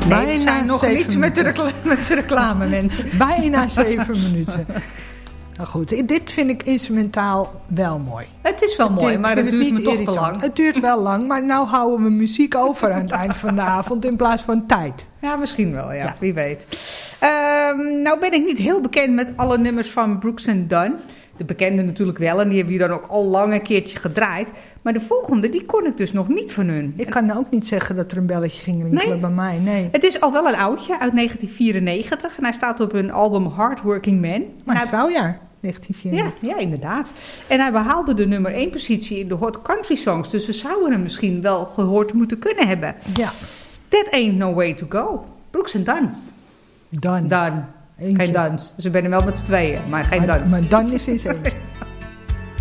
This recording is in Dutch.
Nee, we zijn nog niet met de reclame, mensen. Bijna 7 minuten. Nou goed, dit vind ik instrumentaal wel mooi. Het is wel mooi, maar het duurt me toch te lang. Het duurt wel lang, maar nou houden we muziek over aan het eind van de avond in plaats van tijd. Ja, misschien wel, ja. Wie weet. Nou ben ik niet heel bekend met alle nummers van Brooks & Dunn. De bekende natuurlijk wel, en die hebben we dan ook al lang een keertje gedraaid. Maar de volgende, die kon ik dus nog niet van hun. Ik kan ook niet zeggen dat er een belletje ging rinkelen bij mij, nee. Het is al wel een oudje, uit 1994. En hij staat op hun album Hardworking Man. Maar het trouwjaar, 1994. Ja, inderdaad. En hij behaalde de nummer 1 positie in de Hot Country Songs. Dus we zouden hem misschien wel gehoord moeten kunnen hebben. Ja. That Ain't No Way To Go. Brooks & Dunn. Dunn. Geen dans. Ze zijn wel met z'n tweeën, maar geen dans. Maar dan is eens één.